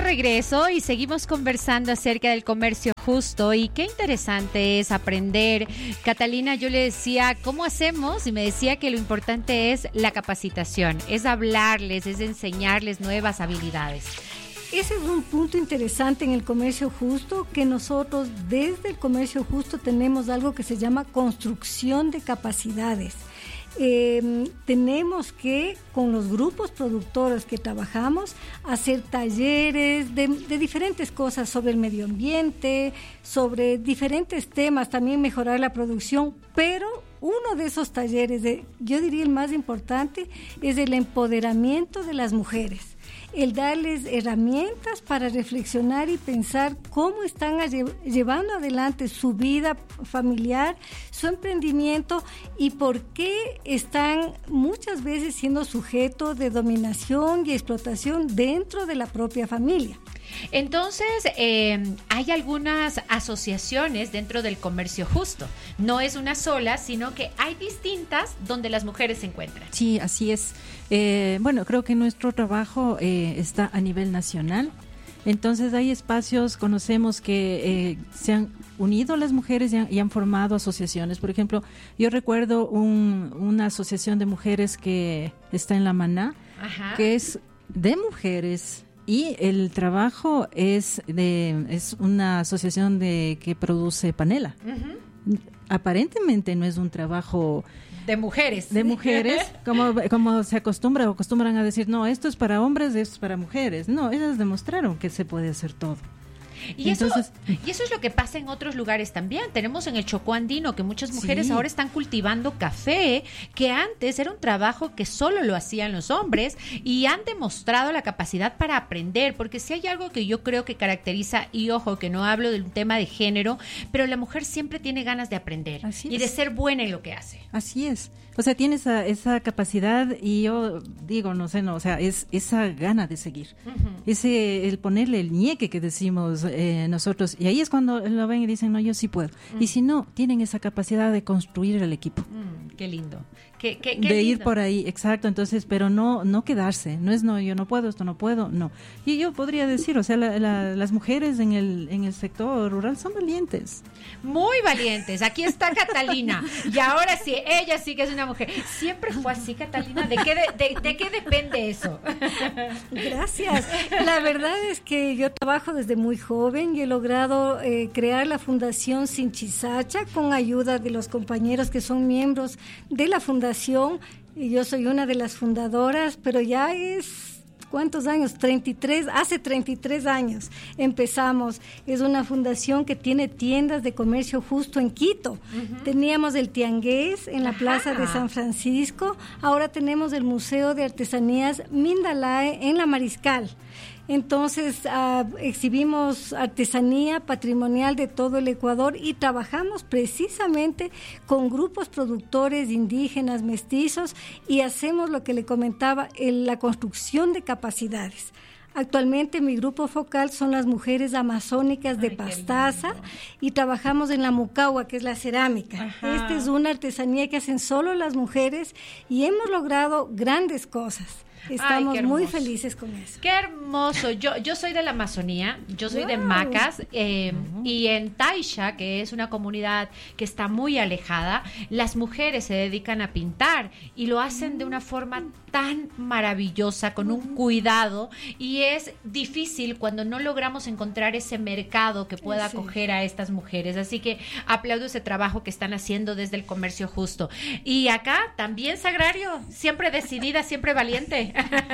regreso y seguimos conversando acerca del comercio justo y qué interesante es aprender. Catalina, yo le decía, ¿cómo hacemos? Y me decía que lo importante es la capacitación, es hablarles, es enseñarles nuevas habilidades. Ese es un punto interesante en el comercio justo, que nosotros desde el comercio justo tenemos algo que se llama construcción de capacidades. Tenemos que, con los grupos productores que trabajamos, hacer talleres de diferentes cosas sobre el medio ambiente, sobre diferentes temas, también mejorar la producción, pero uno de esos talleres, yo diría el más importante, es el empoderamiento de las mujeres. El darles herramientas para reflexionar y pensar cómo están llevando adelante su vida familiar, su emprendimiento y por qué están muchas veces siendo sujetos de dominación y explotación dentro de la propia familia. Entonces, hay algunas asociaciones dentro del comercio justo. No es una sola, sino que hay distintas donde las mujeres se encuentran. Sí, así es. Bueno, creo que nuestro trabajo está a nivel nacional. Entonces hay espacios, conocemos que se han unido las mujeres y han formado asociaciones. Por ejemplo, yo recuerdo una asociación de mujeres que está en La Maná, Ajá. que es de mujeres. Y el trabajo es una asociación que produce panela. Uh-huh. Aparentemente no es un trabajo de mujeres. De mujeres, como se acostumbran a decir, no, esto es para hombres, esto es para mujeres. No, ellas demostraron que se puede hacer todo. Y eso es lo que pasa en otros lugares también. Tenemos en el Chocó Andino que muchas mujeres ahora están cultivando café, que antes era un trabajo que solo lo hacían los hombres, y han demostrado la capacidad para aprender, porque si hay algo que yo creo que caracteriza, y ojo, que no hablo del tema de género, pero la mujer siempre tiene ganas de aprender y de ser buena en lo que hace. Así es. O sea, tiene esa capacidad, y yo digo, o sea, es esa gana de seguir. Uh-huh. El ponerle el ñeque que decimos nosotros, y ahí es cuando lo ven y dicen, no, yo sí puedo. Y si no, tienen esa capacidad de construir el equipo. Qué lindo. Qué de lindo. Ir por ahí, exacto. Entonces, pero no quedarse. No es, no, yo no puedo, esto no puedo, no. Y yo podría decir, o sea, las mujeres en el sector rural son valientes. Muy valientes. Aquí está Catalina. Y ahora sí, ella sí que es una mujer. Siempre fue así, Catalina. ¿De qué depende eso? Gracias. La verdad es que yo trabajo desde muy joven y he logrado crear la Fundación Sinchisacha con ayuda de los compañeros que son miembros de la fundación. Y yo soy una de las fundadoras, pero ya es... ¿Cuántos años? 33, hace 33 años empezamos. Es una fundación que tiene tiendas de comercio justo en Quito. Uh-huh. Teníamos el Tiangués en la Plaza de San Francisco. Ahora tenemos el Museo de Artesanías Mindalae en la Mariscal. Entonces exhibimos artesanía patrimonial de todo el Ecuador y trabajamos precisamente con grupos productores indígenas, mestizos, y hacemos lo que le comentaba, la construcción de capacidades. Actualmente mi grupo focal son las mujeres amazónicas de Pastaza y trabajamos en la mucagua, que es la cerámica. Ajá. Esta es una artesanía que hacen solo las mujeres y hemos logrado grandes cosas. Estamos muy felices con eso. ¡Qué hermoso! Yo soy de la Amazonía, yo soy de Macas, y en Taisha, que es una comunidad que está muy alejada, las mujeres se dedican a pintar y lo hacen de una forma tan maravillosa, con un cuidado, y es difícil cuando no logramos encontrar ese mercado que pueda acoger a estas mujeres. Así que aplaudo ese trabajo que están haciendo desde el comercio justo. Y acá también Sagrario, siempre decidida, siempre valiente.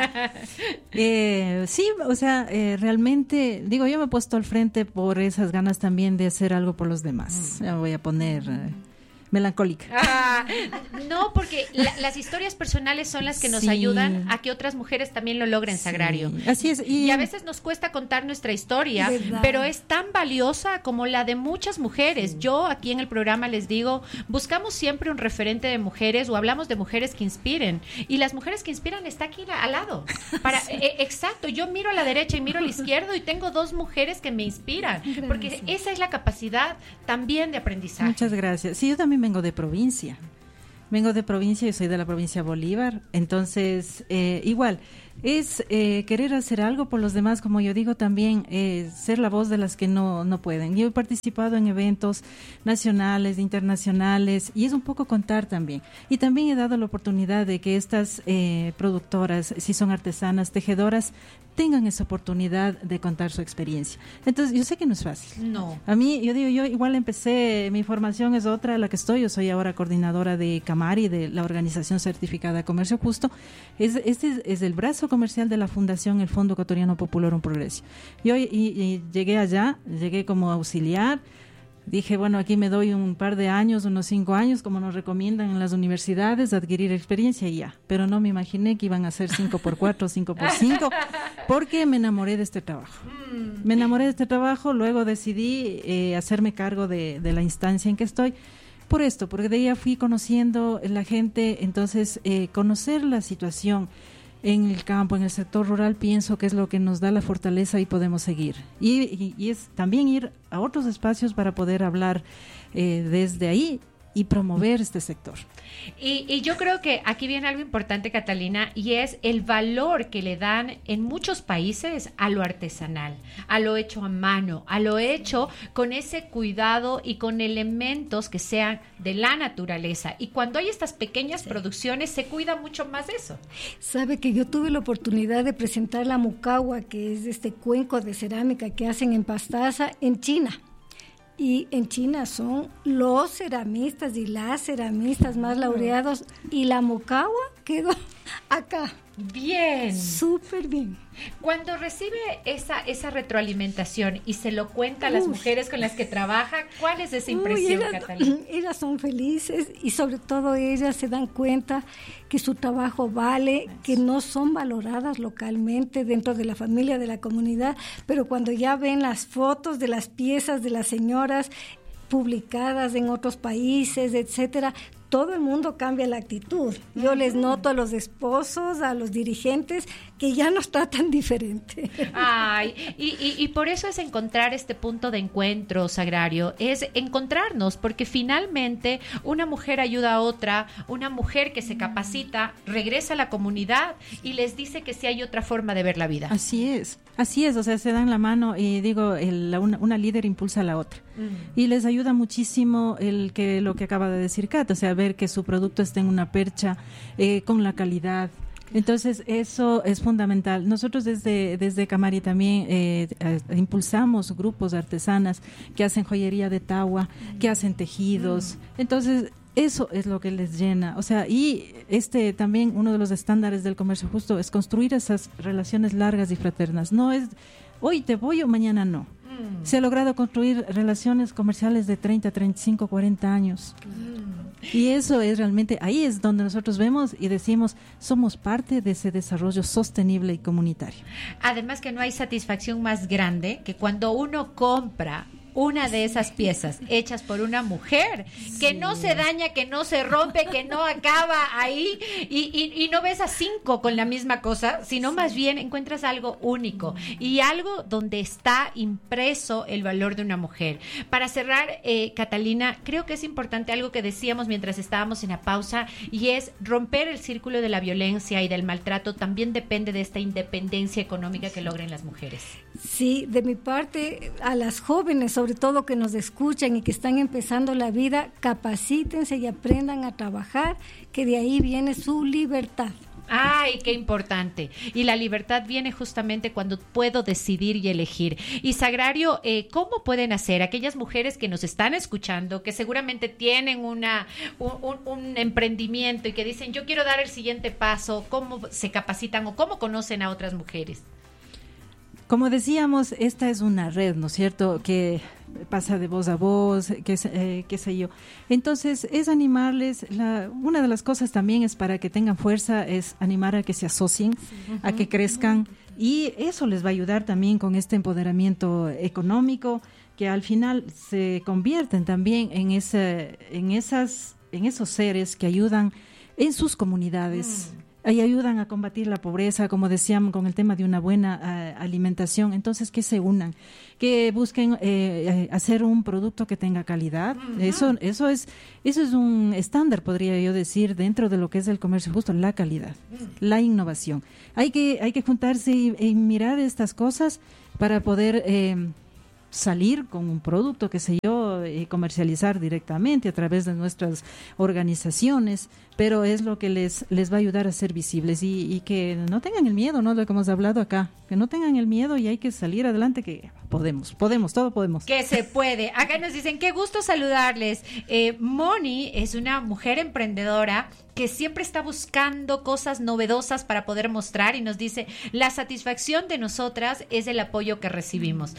Sí, o sea, realmente, digo, yo me he puesto al frente por esas ganas también de hacer algo por los demás. Ya me voy a poner melancólica. No, porque las historias personales son las que nos ayudan a que otras mujeres también lo logren, Sagrario. Así es. Y a veces nos cuesta contar nuestra historia, pero es tan valiosa como la de muchas mujeres. Yo aquí en el programa les digo, buscamos siempre un referente de mujeres o hablamos de mujeres que inspiren. Y las mujeres que inspiran está aquí al lado. Exacto, yo miro a la derecha y miro a la izquierda y tengo dos mujeres que me inspiran. Gracias. Porque esa es la capacidad también de aprendizaje. Muchas gracias. Sí, yo también vengo de provincia. Yo soy de la provincia de Bolívar. Entonces, igual, es querer hacer algo por los demás, como yo digo también, ser la voz de las que no pueden. Yo he participado en eventos nacionales, internacionales, y es un poco contar también. Y también he dado la oportunidad de que estas productoras, si son artesanas, tejedoras, tengan esa oportunidad de contar su experiencia. Entonces, yo sé que no es fácil. No. A mí, yo igual empecé, mi formación es otra, la que estoy, yo soy ahora coordinadora de Camari, de la Organización Certificada de Comercio Justo. Este es el brazo comercial de la Fundación, el Fondo Ecuatoriano Popular Un Progreso. Yo y llegué allá, llegué como auxiliar. Dije, bueno, aquí me doy un par de años, unos 5 años, como nos recomiendan en las universidades, adquirir experiencia y ya. Pero no me imaginé que iban a ser 5x4, 5x5, porque me enamoré de este trabajo. Me enamoré de este trabajo, luego decidí hacerme cargo de la instancia en que estoy. Por esto, porque de ella fui conociendo la gente, entonces conocer la situación en el campo, en el sector rural, pienso que es lo que nos da la fortaleza y podemos seguir. Y es también ir a otros espacios para poder hablar desde ahí y promover este sector. Y yo creo que aquí viene algo importante, Catalina, y es el valor que le dan en muchos países a lo artesanal, a lo hecho a mano, a lo hecho con ese cuidado y con elementos que sean de la naturaleza. Y cuando hay estas pequeñas producciones, se cuida mucho más de eso. Sabe que yo tuve la oportunidad de presentar la mucagua, que es este cuenco de cerámica que hacen en Pastaza, en China. Y en China son los ceramistas y las ceramistas más laureados, y la mucagua quedó acá. Bien. Súper bien. Cuando recibe esa retroalimentación y se lo cuenta a las mujeres con las que trabaja, ¿cuál es esa impresión, Catalina? Ellas son felices y sobre todo ellas se dan cuenta que su trabajo vale, que no son valoradas localmente dentro de la familia, de la comunidad, pero cuando ya ven las fotos de las piezas de las señoras publicadas en otros países, etcétera, todo el mundo cambia la actitud. Yo les noto a los esposos, a los dirigentes, que ya nos tratan diferente. Ay, y por eso es encontrar este punto de encuentro, Sagrario, es encontrarnos, porque finalmente una mujer ayuda a otra, una mujer que se capacita, regresa a la comunidad y les dice que sí hay otra forma de ver la vida. Así es, o sea, se dan la mano y digo, una líder impulsa a la otra. Y les ayuda muchísimo lo que acaba de decir Kat, o sea, ver que su producto esté en una percha con la calidad. Entonces eso es fundamental. Nosotros desde Camari también impulsamos grupos de artesanas que hacen joyería de tagua, que hacen tejidos. Entonces eso es lo que les llena. O sea, y también uno de los estándares del comercio justo es construir esas relaciones largas y fraternas. No es hoy te voy o mañana no. Se ha logrado construir relaciones comerciales de 30, 35, 40 años. Y eso es realmente, ahí es donde nosotros vemos y decimos, somos parte de ese desarrollo sostenible y comunitario. Además que no hay satisfacción más grande que cuando uno compra una de esas piezas hechas por una mujer, que no se daña, que no se rompe, que no acaba ahí y no ves a 5 con la misma cosa, sino más bien encuentras algo único y algo donde está impreso el valor de una mujer. Para cerrar, Catalina, creo que es importante algo que decíamos mientras estábamos en la pausa, y es romper el círculo de la violencia y del maltrato. También depende de esta independencia económica que logren las mujeres. Sí, de mi parte, a las jóvenes, sobre todo que nos escuchan y que están empezando la vida, capacítense y aprendan a trabajar, que de ahí viene su libertad. ¡Ay, qué importante! Y la libertad viene justamente cuando puedo decidir y elegir. Y Sagrario, ¿cómo pueden hacer aquellas mujeres que nos están escuchando, que seguramente tienen un emprendimiento y que dicen, yo quiero dar el siguiente paso? ¿Cómo se capacitan o cómo conocen a otras mujeres? Como decíamos, esta es una red, ¿no es cierto?, que pasa de voz a voz, qué sé yo. Entonces, es animarles, una de las cosas también es para que tengan fuerza, es animar a que se asocien, a que crezcan, y eso les va a ayudar también con este empoderamiento económico, que al final se convierten también en esos seres que ayudan en sus comunidades. y ayudan a combatir la pobreza, como decíamos, con el tema de una buena alimentación. Entonces, que se unan, que busquen hacer un producto que tenga calidad. Uh-huh. Eso es un estándar, podría yo decir, dentro de lo que es el comercio justo, la calidad, la innovación. Hay que juntarse y mirar estas cosas para poder salir con un producto, qué sé yo, comercializar directamente a través de nuestras organizaciones, pero es lo que les va a ayudar a ser visibles y que no tengan el miedo, ¿no? Lo que hemos hablado acá, que no tengan el miedo y hay que salir adelante, que podemos, todo podemos. Que se puede. Acá nos dicen, qué gusto saludarles. Moni es una mujer emprendedora que siempre está buscando cosas novedosas para poder mostrar y nos dice, la satisfacción de nosotras es el apoyo que recibimos.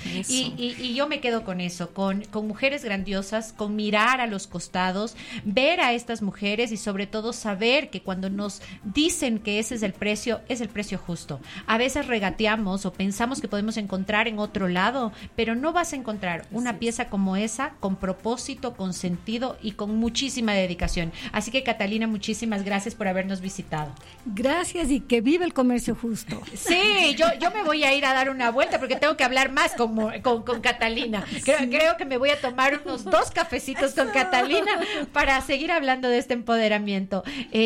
Y yo me quedo con eso, con mujeres grandiosas, con mirar a los costados, ver a estas mujeres y sobre todo saber que cuando nos dicen que ese es el precio justo. A veces regateamos o pensamos que podemos encontrar en otro lado, pero no vas a encontrar una pieza como esa con propósito, con sentido y con muchísima dedicación. Así que, Catalina, muchísimas gracias por habernos visitado. Gracias y que viva el comercio justo. Sí, yo me voy a ir a dar una vuelta porque tengo que hablar más con Catalina. Creo que me voy a tomar unos 2 cafecitos con Catalina para seguir hablando de este empoderamiento.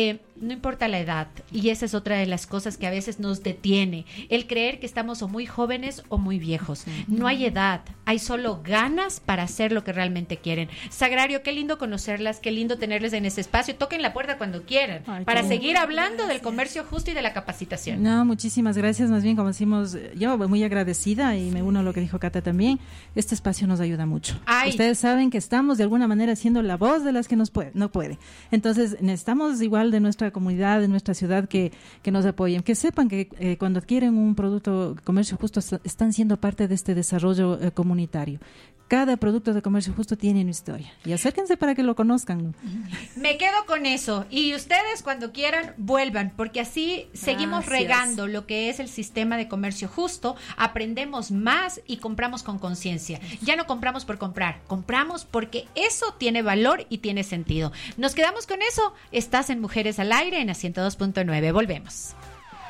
No importa la edad, y esa es otra de las cosas que a veces nos detiene, el creer que estamos o muy jóvenes o muy viejos. No hay edad, hay solo ganas para hacer lo que realmente quieren. Sagrario, qué lindo conocerlas, qué lindo tenerles en ese espacio. Toquen la puerta cuando quieran, para seguir hablando del comercio justo y de la capacitación. No, muchísimas gracias. Más bien, como decimos, yo muy agradecida y me uno a lo que dijo Cata también. Este espacio nos ayuda mucho. Ustedes saben que estamos de alguna manera siendo la voz de las que no puede. Entonces, necesitamos igual de nuestra comunidad, de nuestra ciudad que nos apoyen, que sepan que cuando adquieren un producto comercio justo están siendo parte de este desarrollo comunitario. Cada producto de comercio justo tiene una historia y acérquense para que lo conozcan. Me quedo con eso y ustedes cuando quieran vuelvan, porque así seguimos regando lo que es el sistema de comercio justo, aprendemos más y compramos con conciencia. Ya no compramos por comprar, compramos porque eso tiene valor y tiene sentido. Nos quedamos con eso. Estás en Mujeres al Aire en 102.9. Volvemos.